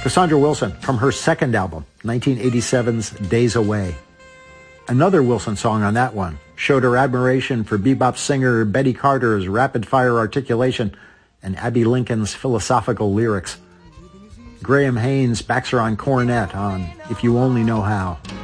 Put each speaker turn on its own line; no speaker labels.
Cassandra Wilson from her second album, 1987's Days Away. Another Wilson song on that one showed her admiration for bebop singer Betty Carter's rapid-fire articulation and Abbey Lincoln's philosophical lyrics. Graham Haynes backs her on cornet on If You Only Know How.